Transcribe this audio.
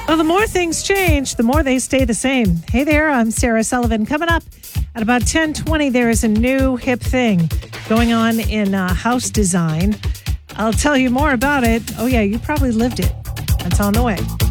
Well, the more things change, the more they stay the same. Hey there, I'm Sarah Sullivan. Coming up at about 10:20, there is a new hip thing going on in house design. I'll tell you more about it. Oh, yeah, you probably lived it. That's on the way.